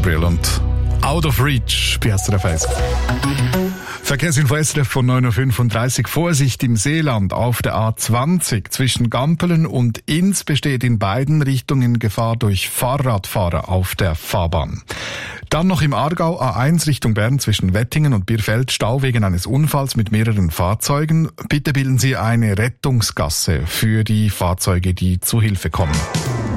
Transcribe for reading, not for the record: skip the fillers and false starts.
Gabriel und Out of Reach bei SRF 1. Verkehrsinfo SRF von 9.35 Uhr. Vorsicht im Seeland auf der A20 zwischen Gampelen und Ins besteht in beiden Richtungen Gefahr durch Fahrradfahrer auf der Fahrbahn. Dann noch im Aargau A1 Richtung Bern zwischen Wettingen und Bierfeld Stau wegen eines Unfalls mit mehreren Fahrzeugen. Bitte bilden Sie eine Rettungsgasse für die Fahrzeuge, die zu Hilfe kommen.